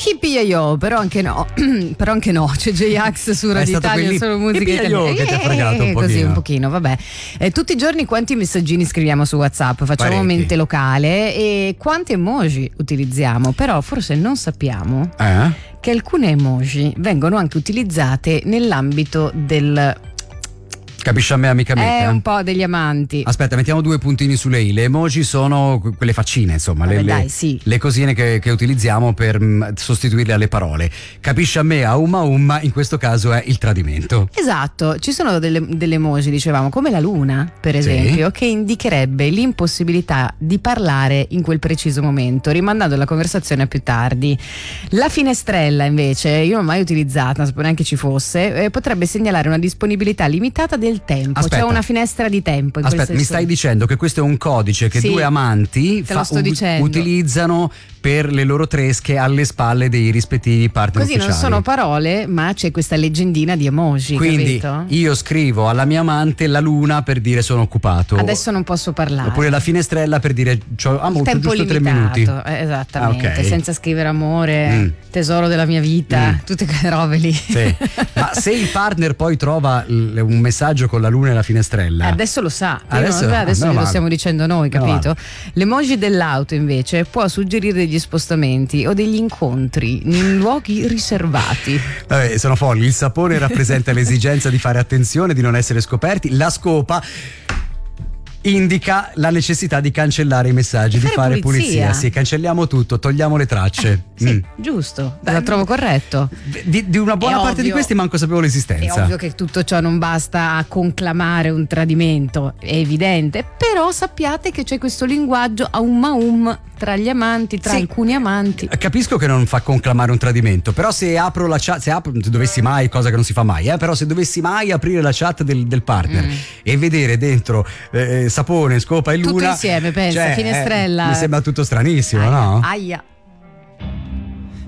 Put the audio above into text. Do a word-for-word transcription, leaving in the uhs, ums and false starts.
Hippie yo, però anche no, però anche no, c'è J-Ax su Radio Italia, solo musica italiana. Che ti ha fregato un così pochino. un pochino, vabbè. Eh, tutti i giorni quanti messaggini scriviamo su WhatsApp? Facciamo Parecchi. mente locale e quanti emoji utilizziamo? Però forse non sappiamo Eh? che alcune emoji vengono anche utilizzate nell'ambito del Capisci a me, amica mia? è un po' degli amanti. Aspetta, mettiamo due puntini sulle i. Le emoji sono que- quelle faccine, insomma, le, Vabbè, le- dai, sì. le cosine che, che utilizziamo per mh, sostituirle alle parole. Capisci a me, a umma umma, in questo caso è il tradimento. Esatto, ci sono delle, delle emoji, dicevamo, come la luna, per esempio, Sì. che indicherebbe l'impossibilità di parlare in quel preciso momento, rimandando la conversazione a più tardi. La finestrella, invece, io non l'ho mai utilizzata, non sapevo neanche ci fosse, eh, potrebbe segnalare una disponibilità limitata del tempo, Aspetta. c'è una finestra di tempo. In quel Aspetta, mi senso. stai dicendo che questo è un codice che Sì, due amanti te lo sto dicendo. utilizzano per le loro tresche alle spalle dei rispettivi partner Così non ufficiali. sono parole, ma c'è questa leggendina di emoji, Quindi capito? io scrivo alla mia amante la luna per dire sono occupato. Adesso non posso parlare. Oppure la finestrella per dire c'ho ah, Il c'ho tempo giusto tre limitato, minuti. eh, esattamente, Ah, ok. senza scrivere amore, Mm. tesoro della mia vita, Mm. tutte quelle robe lì. Sì. Ma se il partner poi trova l- un messaggio con la luna e la finestrella, Adesso lo sa, prima Adesso- non lo sa, adesso meno glielo male. stiamo dicendo noi, Meno capito? L'emoji dell'auto invece può suggerire degli spostamenti o degli incontri in luoghi riservati. vabbè, sono folli. Il sapone rappresenta l'esigenza di fare attenzione, di non essere scoperti. La scopa indica la necessità di cancellare i messaggi, Di di fare fare pulizia. pulizia. Sì, cancelliamo tutto, togliamo le tracce. Sì, Mm. giusto, Beh, lo trovo corretto. Di, di una buona È parte di ovvio. questi manco sapevo È l'esistenza. ovvio che tutto ciò non basta a conclamare un tradimento, è evidente, però sappiate che c'è questo linguaggio a um a um tra gli amanti, tra Sì. alcuni amanti. Capisco che non fa conclamare un tradimento, però se apro la chat, se, apro, se dovessi mai, cosa che non si fa mai, eh, però se dovessi mai aprire la chat del, del partner Mm. e vedere dentro eh, sapone, scopa e Tutto luna, insieme, pensa, cioè, finestrella. eh, mi sembra tutto stranissimo, Aia, no? aia.